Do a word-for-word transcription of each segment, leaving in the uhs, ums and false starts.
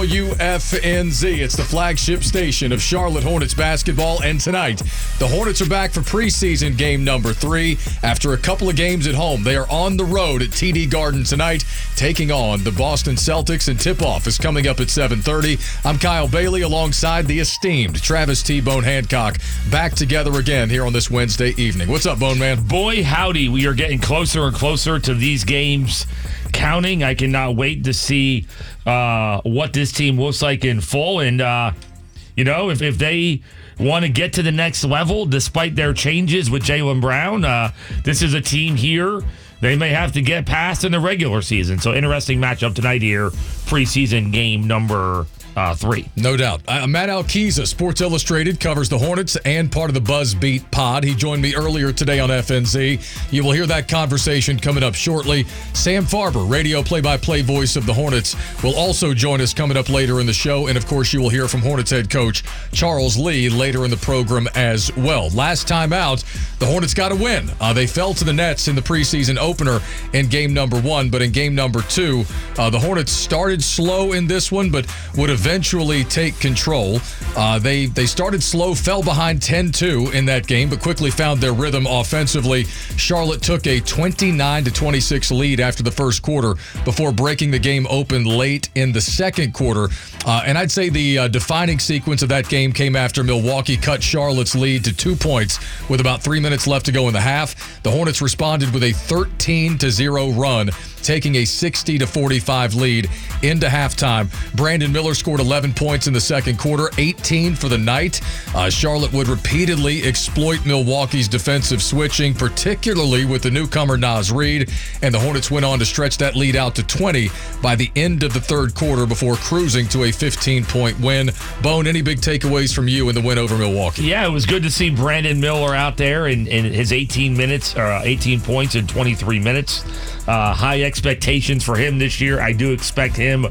W F N Z. It's the flagship station of Charlotte Hornets basketball, and tonight, the Hornets are back for preseason game number three. After a couple of games at home, they are on the road at T D Garden tonight, taking on the Boston Celtics, and tip-off is coming up at seven thirty. I'm Kyle Bailey alongside the esteemed Travis T-Bone Hancock, back together again here on this Wednesday evening. What's up, Bone Man? Boy, howdy. We are getting closer and closer to these games counting. I cannot wait to see uh, what this team looks like in full. And, uh, you know, if, if they want to get to the next level, despite their changes with Jaylen Brown, uh, this is a team here they may have to get past in the regular season. So interesting matchup tonight here, preseason game number Uh, three. No doubt. Uh, Matt Alkiza, Sports Illustrated, covers the Hornets and part of the Buzz Beat pod. He joined me earlier today on F N Z. You will hear that conversation coming up shortly. Sam Farber, radio play-by-play voice of the Hornets, will also join us coming up later in the show. And, of course, you will hear from Hornets head coach Charles Lee later in the program as well. Last time out, the Hornets got a win. Uh, they fell to the Nets in the preseason opener in game number one, but in game number two, uh, the Hornets started slow in this one, but would have eventually take control. Uh, they they started slow, fell behind ten two in that game, but quickly found their rhythm offensively. Charlotte took a twenty-nine to twenty-six lead after the first quarter before breaking the game open late in the second quarter. Uh, and I'd say the uh, defining sequence of that game came after Milwaukee cut Charlotte's lead to two points with about three minutes left to go in the half. The Hornets responded with a thirteen to zero run, taking a sixty to forty-five lead into halftime. Brandon Miller scored eleven points in the second quarter, eighteen for the night. Uh, Charlotte would repeatedly exploit Milwaukee's defensive switching, particularly with the newcomer Naz Reid, and the Hornets went on to stretch that lead out to twenty by the end of the third quarter before cruising to a fifteen-point win. Bone, any big takeaways from you in the win over Milwaukee? Yeah, it was good to see Brandon Miller out there in, in his eighteen minutes, or eighteen points in twenty-three minutes. Uh, high expectations for him this year. I do expect him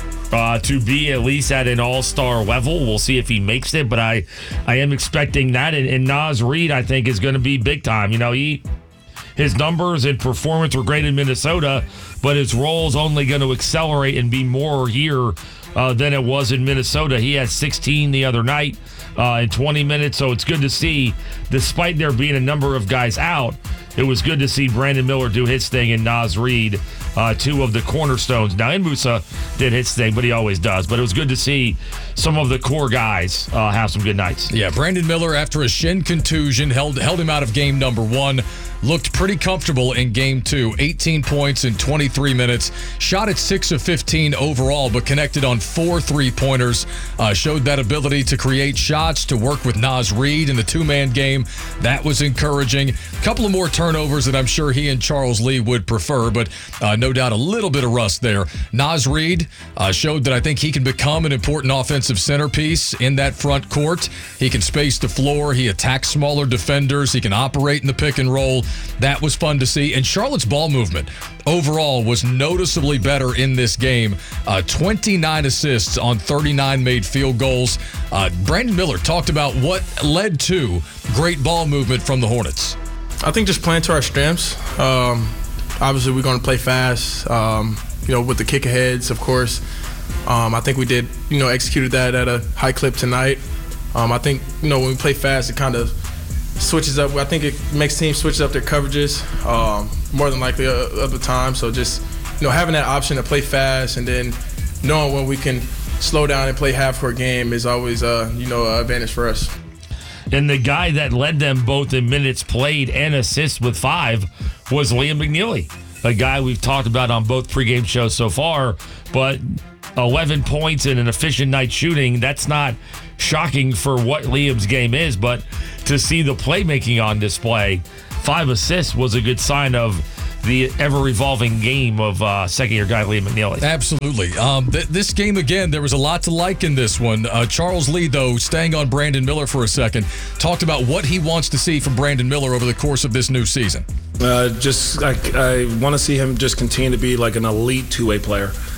uh, to be at least at an all-star level. We'll see if he makes it, but I, I am expecting that. And, and Naz Reid, I think, is going to be big time. You know, he his numbers and performance were great in Minnesota, but his role is only going to accelerate and be more here uh, than it was in Minnesota. He had sixteen the other night uh, in twenty minutes, so it's good to see, despite there being a number of guys out, it was good to see Brandon Miller do his thing and Naz Reid, uh, two of the cornerstones. Now, Musa did his thing, but he always does. But it was good to see some of the core guys uh, have some good nights. Yeah, Brandon Miller, after a shin contusion, held held him out of game number one. Looked pretty comfortable in game two. eighteen points in twenty-three minutes. Shot at six of fifteen overall, but connected on four three-pointers. Uh, showed that ability to create shots, to work with Naz Reid in the two-man game. That was encouraging. A couple of more turnovers that I'm sure he and Charles Lee would prefer, but uh, no doubt a little bit of rust there. Naz Reid uh, showed that I think he can become an important offensive centerpiece in that front court. He can space the floor. He attacks smaller defenders. He can operate in the pick and roll. That was fun to see. And Charlotte's ball movement overall was noticeably better in this game. Uh, twenty-nine assists on thirty-nine made field goals. Uh, Brandon Miller talked about what led to great ball movement from the Hornets. I think just playing to our strengths. Um, obviously, we're going to play fast, um, you know, with the kick aheads, of course. Um, I think we did, you know, executed that at a high clip tonight. Um, I think, you know, when we play fast, it kind of switches up. I think it makes teams switch up their coverages um, more than likely uh, of the time. So just, you know, having that option to play fast and then knowing when we can slow down and play half-court game is always, uh, you know, an advantage for us. And the guy that led them both in minutes played and assists with five was Liam McNeely, a guy we've talked about on both pregame shows so far. But eleven points in an efficient night shooting, that's not shocking for what Liam's game is. But to see the playmaking on display, five assists was a good sign of the ever-evolving game of uh, second-year guy Liam McNeely. Absolutely. Um, th- this game, again, there was a lot to like in this one. Uh, Charles Lee, though, staying on Brandon Miller for a second, talked about what he wants to see from Brandon Miller over the course of this new season. Uh, just, I, I want to see him just continue to be like an elite two-way player.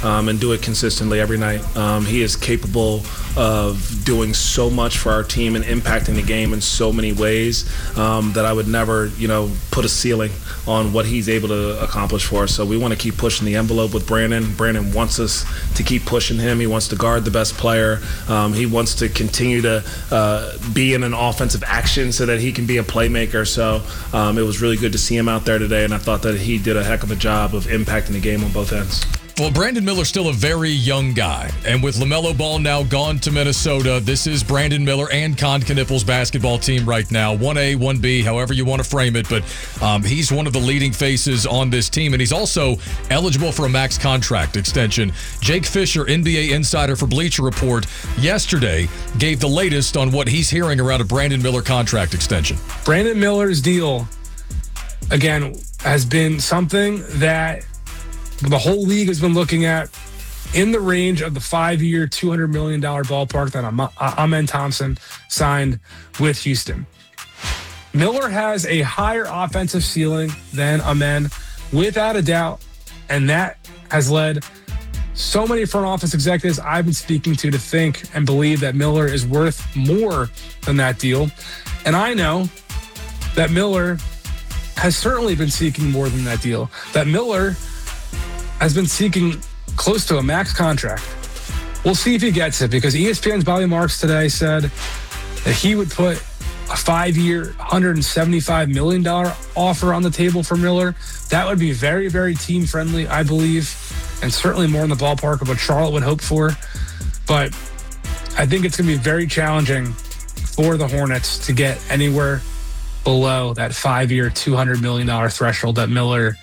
um, and do it consistently every night. Um, he is capable of doing so much for our team and impacting the game in so many ways um, that I would never, you know, put a ceiling on what he's able to accomplish for us. So we want to keep pushing the envelope with Brandon. Brandon wants us to keep pushing him. He wants to guard the best player. Um, he wants to continue to uh, be in an offensive action so that he can be a playmaker. So um, it was really good to see him out there today, and I thought that he did a heck of a job of impacting the game on both ends. Well, Brandon Miller's still a very young guy. And with LaMelo Ball now gone to Minnesota, this is Brandon Miller and Con Knippel's basketball team right now. one A, one B, however you want to frame it. But um, he's one of the leading faces on this team. And he's also eligible for a max contract extension. Jake Fisher, N B A insider for Bleacher Report, yesterday gave the latest on what he's hearing around a Brandon Miller contract extension. Brandon Miller's deal, again, has been something that the whole league has been looking at in the range of the five-year, two hundred million dollars ballpark that Am- Amen Thompson signed with Houston. Miller has a higher offensive ceiling than Amen, without a doubt, and that has led so many front office executives I've been speaking to to think and believe that Miller is worth more than that deal. And I know that Miller has certainly been seeking more than that deal, that Miller has been seeking close to a max contract. We'll see if he gets it, because E S P N's Bobby Marks today said that he would put a five-year, one hundred seventy-five million dollars offer on the table for Miller. That would be very, very team-friendly, I believe, and certainly more in the ballpark of what Charlotte would hope for. But I think it's going to be very challenging for the Hornets to get anywhere below that five-year, two hundred million dollars threshold that Miller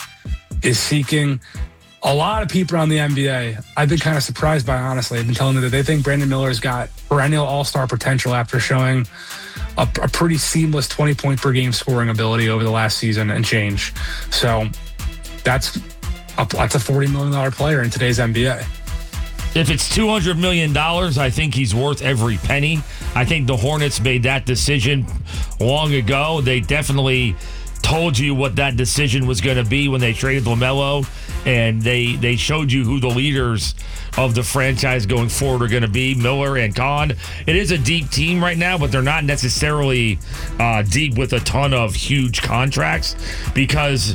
is seeking. A lot of people around the N B A, I've been kind of surprised by, honestly. I've been telling me that they think Brandon Miller's got perennial all-star potential after showing a, a pretty seamless twenty-point per game scoring ability over the last season and change. So that's a, that's a forty million dollars player in today's N B A. If it's two hundred million dollars, I think he's worth every penny. I think the Hornets made that decision long ago. They definitely told you what that decision was going to be when they traded LaMelo, and they they showed you who the leaders of the franchise going forward are going to be, Miller and Con. It is a deep team right now, but they're not necessarily uh, deep with a ton of huge contracts, because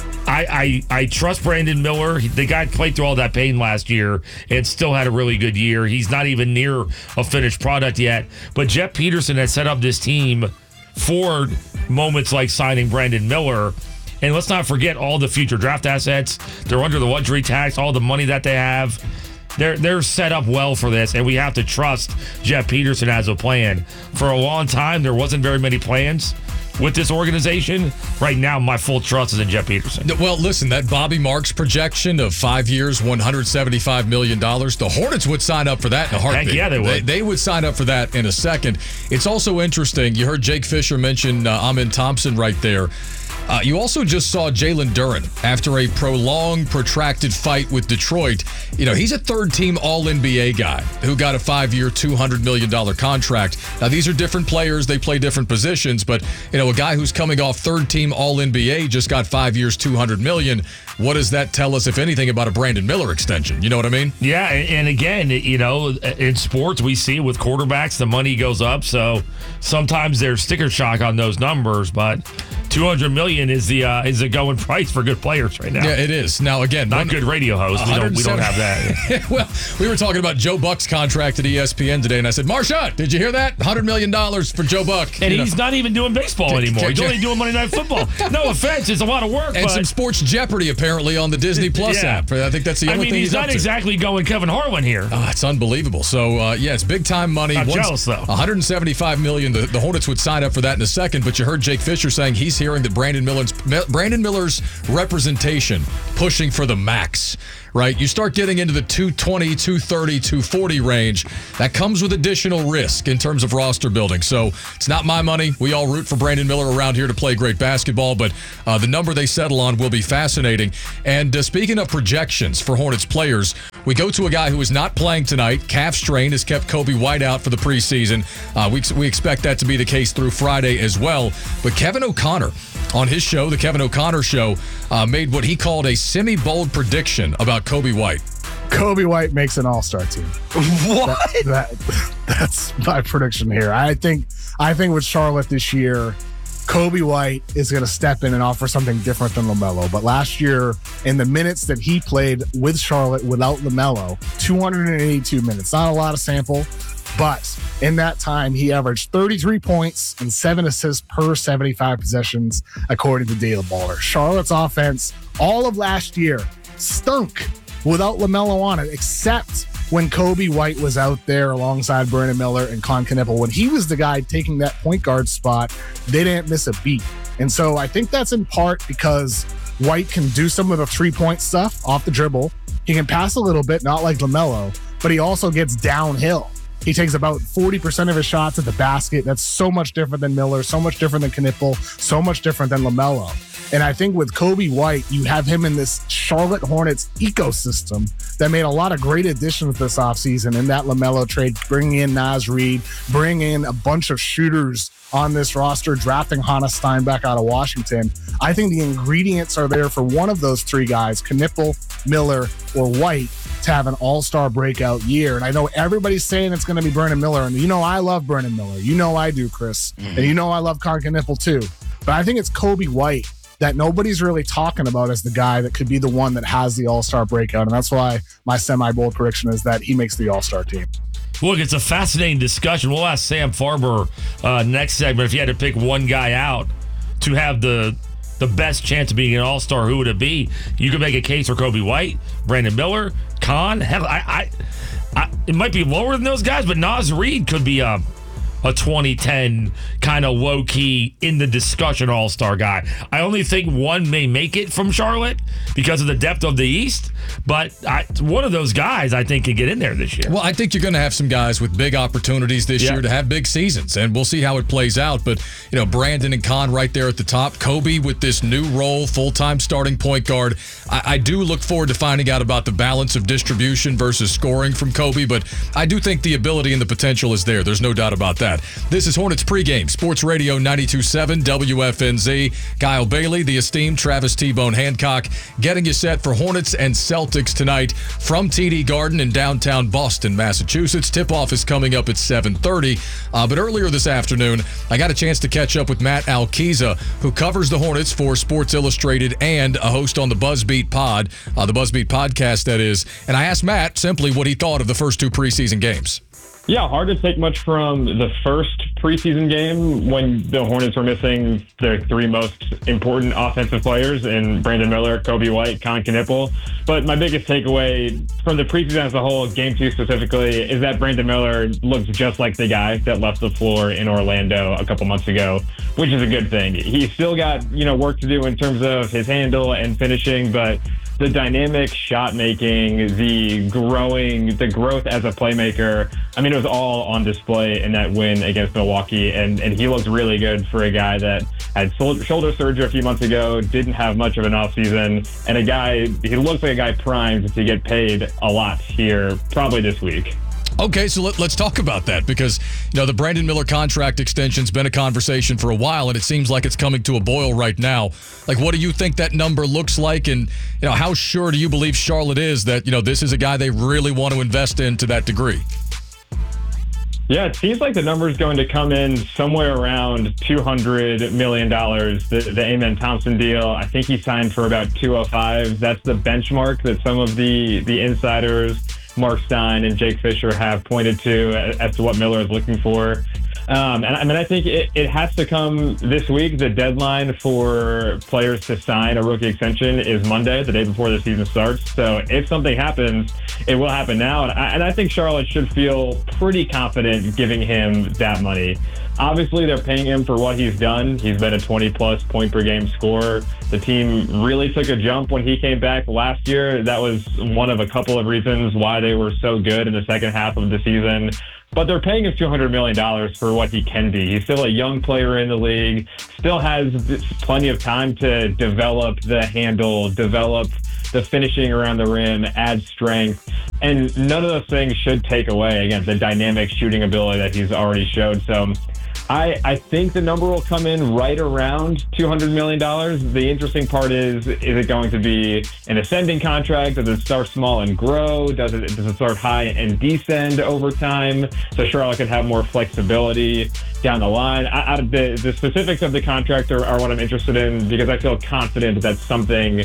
I, I I trust Brandon Miller. The guy played through all that pain last year and still had a really good year. He's not even near a finished product yet. But Jeff Peterson has set up this team for moments like signing Brandon Miller. And let's not forget all the future draft assets. They're under the luxury tax, all the money that they have. They're they're set up well for this, and we have to trust Jeff Peterson has a plan. For a long time, there wasn't very many plans with this organization. Right now, my full trust is in Jeff Peterson. Well, listen, that Bobby Marks projection of five years, one hundred seventy-five million dollars, the Hornets would sign up for that in a heartbeat. Heck yeah, they would. They, they would sign up for that in a second. It's also interesting. You heard Jake Fisher mention uh, Amen Thompson right there. Uh, you also just saw Jalen Duren after a prolonged, protracted fight with Detroit. You know, he's a third-team All N B A guy who got a five-year, two hundred million dollars contract. Now, these are different players. They play different positions. But, you know, a guy who's coming off third-team All N B A just got five years, two hundred million dollars. What does that tell us, if anything, about a Brandon Miller extension? You know what I mean? Yeah, and again, you know, in sports, we see with quarterbacks, the money goes up. So sometimes there's sticker shock on those numbers, but two hundred million dollars is the uh, is the going price for good players right now. Yeah, it is. Now, again, not one, good radio host. We don't, we don't have that. Well, we were talking about Joe Buck's contract at E S P N today, and I said, Marsha, did you hear that? one hundred million dollars for Joe Buck. And you he's know. not even doing baseball anymore. He's only doing Monday Night Football. No offense, it's a lot of work. And but some Sports Jeopardy, apparently, on the Disney Plus yeah. app. I think that's the only I mean, thing he's, he's not up to. exactly going Kevin Harlan here. Oh, it's unbelievable. So, uh, yeah, it's big-time money. Not Once, jealous, though. one hundred seventy-five million dollars. The, the Hornets would sign up for that in a second, but you heard Jake Fisher saying he's hearing that Brandon Miller's, Brandon Miller's representation pushing for the max. Right? You start getting into the two twenty, two thirty, two forty range. That comes with additional risk in terms of roster building. So it's not my money. We all root for Brandon Miller around here to play great basketball, but uh, the number they settle on will be fascinating. And uh, speaking of projections for Hornets players, we go to a guy who is not playing tonight. Calf strain has kept Kobe White out for the preseason. Uh, we, we expect that to be the case through Friday as well. But Kevin O'Connor, on his show, The Kevin O'Connor Show, uh, made what he called a semi-bold prediction about Kobe White. Coby White makes an all-star team. What? That, that, that's my prediction here. I think I think with Charlotte this year, Coby White is going to step in and offer something different than LaMelo. But last year, in the minutes that he played with Charlotte without LaMelo, two hundred eighty-two minutes. Not a lot of sample, but in that time, he averaged thirty-three points and seven assists per seventy-five possessions, according to Data Baller. Charlotte's offense, all of last year, stunk without LaMelo on it, except when Coby White was out there alongside Brandon Miller and Con Knippel. When he was the guy taking that point guard spot, they didn't miss a beat. And so I think that's in part because White can do some of the three-point stuff off the dribble. He can pass a little bit, not like LaMelo, but he also gets downhill. He takes about forty percent of his shots at the basket. That's so much different than Miller, so much different than Knippel, so much different than LaMelo. And I think with Coby White, you have him in this Charlotte Hornets ecosystem that made a lot of great additions this offseason in that LaMelo trade, bringing in Naz Reid, bringing in a bunch of shooters on this roster, drafting Hannes Steinbeck out of Washington. I think the ingredients are there for one of those three guys, Knippel, Miller, or White, to have an all-star breakout year. And I know everybody's saying it's going to be Brandon Miller. And you know I love Brandon Miller. You know I do, Chris. Mm-hmm. And you know I love Con Knippel too. But I think it's Coby White that nobody's really talking about as the guy that could be the one that has the all-star breakout. And that's why my semi-bold prediction is that he makes the all-star team. Look, it's a fascinating discussion. We'll ask Sam Farber uh, next segment if you had to pick one guy out to have the the best chance of being an all-star, who would it be? You could make a case for Coby White, Brandon Miller, Con. Hell, I, I, I it might be lower than those guys, but Naz Reid could be a a twenty ten kind of low-key in the discussion all-star guy. I only think one may make it from Charlotte because of the depth of the East, but I, one of those guys I think can get in there this year. Well, I think you're going to have some guys with big opportunities this yeah. year to have big seasons, and we'll see how it plays out. But, you know, Brandon and Con right there at the top. Coby with this new role, full-time starting point guard. I, I do look forward to finding out about the balance of distribution versus scoring from Coby, but I do think the ability and the potential is there. There's no doubt about that. This is Hornets pregame, Sports Radio ninety-two point seven W F N Z. Kyle Bailey, the esteemed Travis T-Bone Hancock, getting you set for Hornets and Celtics tonight from T D Garden in downtown Boston, Massachusetts. Tip-off is coming up at seven thirty. Uh, but earlier this afternoon, I got a chance to catch up with Matt Alkiza, who covers the Hornets for Sports Illustrated and a host on the BuzzBeat Pod, uh, the BuzzBeat podcast, that is. And I asked Matt simply what he thought of the first two preseason games. Yeah, hard to take much from the first preseason game when the Hornets were missing their three most important offensive players in Brandon Miller, Coby White, Con Knippel. But my biggest takeaway from the preseason as a whole, game two specifically, is that Brandon Miller looks just like the guy that left the floor in Orlando a couple months ago, which is a good thing. He's still got, you know, work to do in terms of his handle and finishing, but the dynamic shot making, the growing, the growth as a playmaker, I mean, it was all on display in that win against Milwaukee. And, and he looked really good for a guy that had shoulder surgery a few months ago, didn't have much of an offseason, and a guy, he looks like a guy primed to get paid a lot here, probably this week. Okay, so let, let's talk about that because, you know, the Brandon Miller contract extension's been a conversation for a while, and it seems like it's coming to a boil right now. Like, what do you think that number looks like, and, you know, how sure do you believe Charlotte is that, you know, this is a guy they really want to invest in to that degree? Yeah, it seems like the number is going to come in somewhere around two hundred million dollars. The, the Amen Thompson deal, I think he signed for about two oh five. That's the benchmark that some of the, the insiders, Mark Stein and Jake Fisher, have pointed to as to what Miller is looking for. Um, and I mean, I think it, it has to come this week. The deadline for players to sign a rookie extension is Monday, the day before the season starts. So if something happens, it will happen now. And I, and I think Charlotte should feel pretty confident giving him that money. Obviously, they're paying him for what he's done. He's been a twenty-plus point per game scorer. The team really took a jump when he came back last year. That was one of a couple of reasons why they were so good in the second half of the season. But they're paying him two hundred million dollars for what he can be. He's still a young player in the league, still has plenty of time to develop the handle, develop the finishing around the rim, add strength. And none of those things should take away, again, the dynamic shooting ability that he's already showed. So I, I think the number will come in right around two hundred million dollars. The interesting part is, is it going to be an ascending contract? Does it start small and grow? Does it, does it start high and descend over time? So Charlotte could have more flexibility down the line. I, I, the, the specifics of the contract are, are what I'm interested in, because I feel confident that that's something